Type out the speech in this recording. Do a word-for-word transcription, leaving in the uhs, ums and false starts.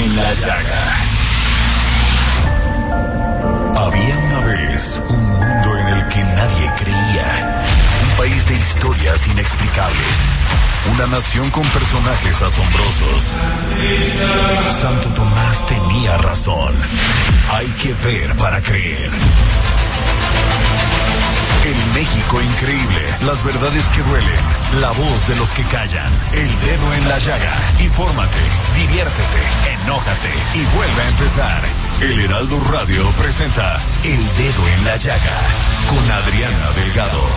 en la llaga. Había una vez un mundo en el que nadie creía. Un país de historias inexplicables. Una nación con personajes asombrosos. Santo Tomás tenía razón. Hay que ver para creer. El México increíble, las verdades que duelen, la voz de los que callan, el dedo en la llaga. Infórmate, diviértete, enójate y vuelve a empezar. El Heraldo Radio presenta El Dedo en la Llaga con Adriana Delgado.